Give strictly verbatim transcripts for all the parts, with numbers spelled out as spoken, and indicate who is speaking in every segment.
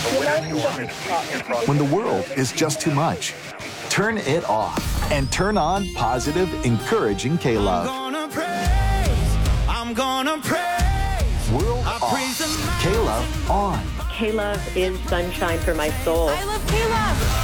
Speaker 1: When the world is just too much, turn it off and turn on positive, encouraging K-Love.
Speaker 2: I'm gonna praise, I'm gonna praise.
Speaker 1: World
Speaker 2: I
Speaker 1: off,
Speaker 2: praise the mighty
Speaker 1: K-Love on.
Speaker 3: K-Love is sunshine for my soul.
Speaker 4: I love K-Love.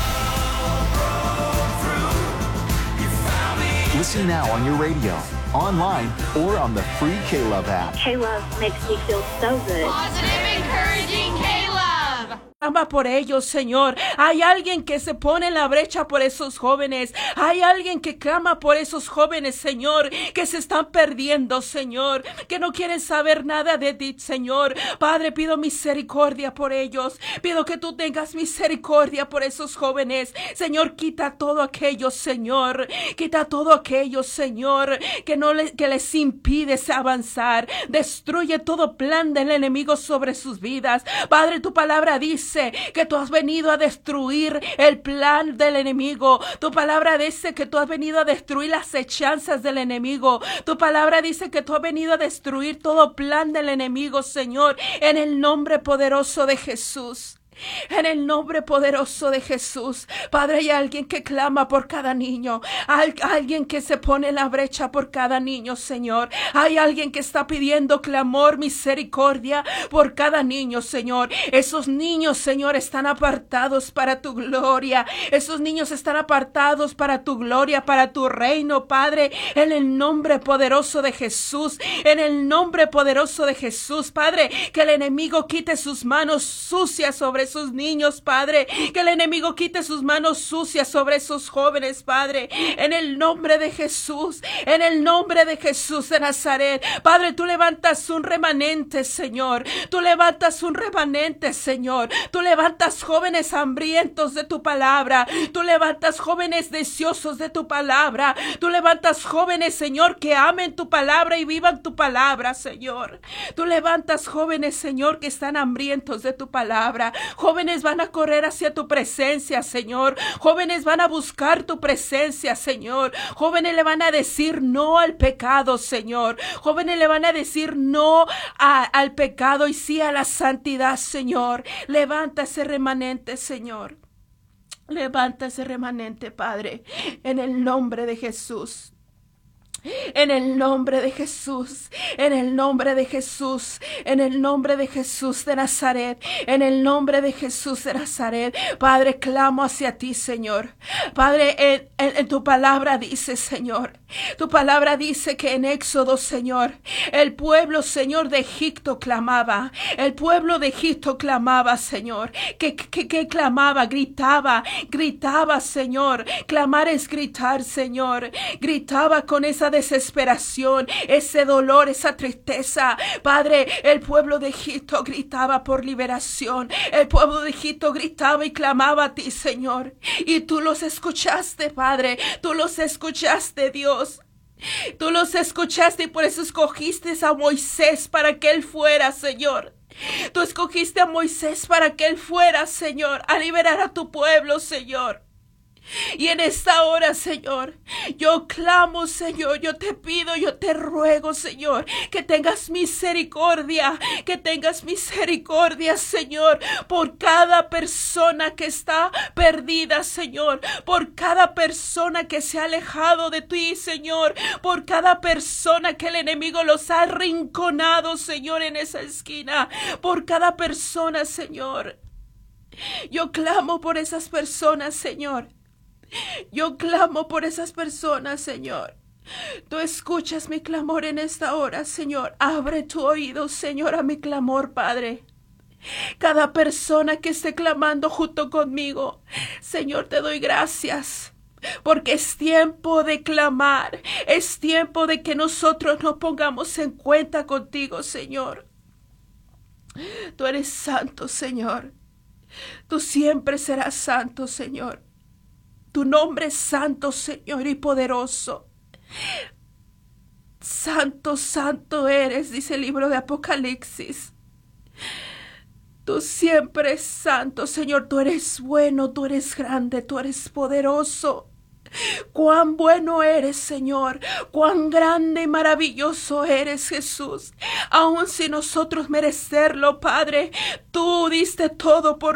Speaker 1: Listen now on your radio, online, or on the free K-Love app.
Speaker 5: K-Love makes me feel so good.
Speaker 4: Positive, encouraging K-Love.
Speaker 6: Clama por ellos, Señor. Hay alguien que se pone en la brecha por esos jóvenes. Hay alguien que clama por esos jóvenes, Señor, que se están perdiendo, Señor, que no quieren saber nada de ti, Señor. Padre, pido misericordia por ellos. Pido que tú tengas misericordia por esos jóvenes. Señor, quita todo aquello, Señor. Quita todo aquello, Señor, que no les, que les impide avanzar. Destruye todo plan del enemigo sobre sus vidas. Padre, tu palabra dice que tú has venido a destruir el plan del enemigo. Tu palabra dice que tú has venido a destruir las hechanzas del enemigo. Tu palabra dice que tú has venido a destruir todo plan del enemigo, Señor, en el nombre poderoso de Jesús. En el nombre poderoso de Jesús. Padre, hay alguien que clama por cada niño. Hay alguien que se pone en la brecha por cada niño, Señor. Hay alguien que está pidiendo clamor, misericordia por cada niño, Señor. Esos niños, Señor, están apartados para tu gloria. Esos niños están apartados para tu gloria, para tu reino, Padre. En el nombre poderoso de Jesús. En el nombre poderoso de Jesús, Padre. Que el enemigo quite sus manos sucias sobre sus niños, Padre, que el enemigo quite sus manos sucias sobre esos jóvenes, Padre, en el nombre de Jesús, en el nombre de Jesús de Nazaret. Padre, tú levantas un remanente, Señor, tú levantas un remanente, Señor, tú levantas jóvenes hambrientos de tu palabra, tú levantas jóvenes deseosos de tu palabra, tú levantas jóvenes, Señor, que amen tu palabra y vivan tu palabra, Señor. Tú levantas jóvenes, Señor, que están hambrientos de tu palabra. Jóvenes van a correr hacia tu presencia, Señor. Jóvenes van a buscar tu presencia, Señor. Jóvenes le van a decir no al pecado, Señor. Jóvenes le van a decir no a, al pecado y sí a la santidad, Señor. Levanta ese remanente, Señor. Levanta ese remanente, Padre, en el nombre de Jesús. En el nombre de Jesús, en el nombre de Jesús, en el nombre de Jesús de Nazaret, en el nombre de Jesús de Nazaret. Padre, clamo hacia ti, Señor. Padre, en, en, en tu palabra dice, Señor, tu palabra dice que en Éxodo, Señor, el pueblo, Señor, de Egipto clamaba. El pueblo de Egipto clamaba, Señor. Que, que, que clamaba, gritaba, gritaba, Señor. Clamar es gritar, Señor. Gritaba con esa desesperación, ese dolor, esa tristeza. Padre, el pueblo de Egipto gritaba por liberación. El pueblo de Egipto gritaba y clamaba a ti, Señor. Y tú los escuchaste, Padre. Tú los escuchaste, Dios. Tú los escuchaste y por eso escogiste a Moisés para que él fuera, Señor. Tú escogiste a Moisés para que él fuera, Señor, a liberar a tu pueblo, Señor. Y en esta hora, Señor, yo clamo, Señor, yo te pido, yo te ruego, Señor, que tengas misericordia, que tengas misericordia, Señor, por cada persona que está perdida, Señor, por cada persona que se ha alejado de ti, Señor, por cada persona que el enemigo los ha arrinconado, Señor, en esa esquina, por cada persona, Señor. Yo clamo por esas personas, Señor. Yo clamo por esas personas, Señor. Tú escuchas mi clamor en esta hora, Señor. Abre tu oído, Señor, a mi clamor, Padre. Cada persona que esté clamando junto conmigo, Señor, te doy gracias. Porque es tiempo de clamar. Es tiempo de que nosotros nos pongamos en cuenta contigo, Señor. Tú eres santo, Señor. Tú siempre serás santo, Señor. Tu nombre es santo, Señor, y poderoso. Santo, santo eres, dice el libro de Apocalipsis. Tú siempre eres santo, Señor. Tú eres bueno, tú eres grande, tú eres poderoso. Cuán bueno eres, Señor, cuán grande y maravilloso eres, Jesús. Aun sin nosotros merecerlo, Padre, tú diste todo por